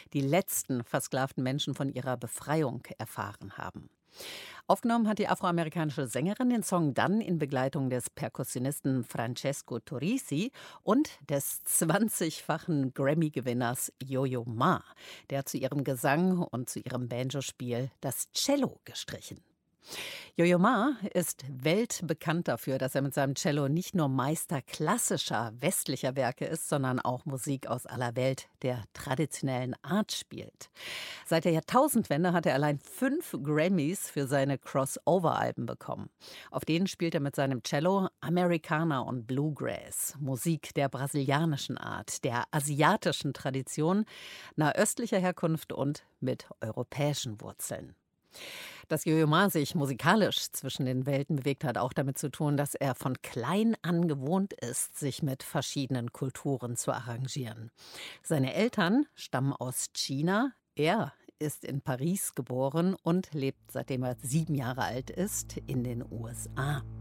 die letzten versklavten Menschen von ihrer Befreiung erfahren haben. Aufgenommen hat die afroamerikanische Sängerin den Song dann in Begleitung des Perkussionisten Francesco Turrisi und des 20-fachen Grammy-Gewinners Yo-Yo Ma. Der hat zu ihrem Gesang und zu ihrem Banjospiel das Cello gestrichen. Yo-Yo Ma ist weltbekannt dafür, dass er mit seinem Cello nicht nur Meister klassischer westlicher Werke ist, sondern auch Musik aus aller Welt der traditionellen Art spielt. Seit der Jahrtausendwende hat er allein 5 Grammys für seine Crossover-Alben bekommen. Auf denen spielt er mit seinem Cello Americana und Bluegrass, Musik der brasilianischen Art, der asiatischen Tradition, nahöstlicher Herkunft und mit europäischen Wurzeln. Dass Yo-Yo Ma sich musikalisch zwischen den Welten bewegt, hat auch damit zu tun, dass er von klein an gewohnt ist, sich mit verschiedenen Kulturen zu arrangieren. Seine Eltern stammen aus China. Er ist in Paris geboren und lebt, seitdem er 7 Jahre alt ist, in den USA.